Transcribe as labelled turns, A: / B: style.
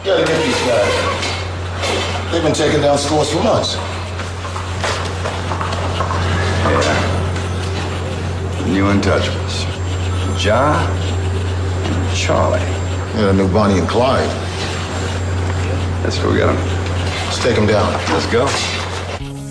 A: Gotta get these guys. They've been taking down scores for months.
B: Yeah. New Untouchables. Ja and Charlie.
A: Yeah, new Bonnie and Clyde.
B: Let's go get them.
A: Let's take them down.
B: Let's go.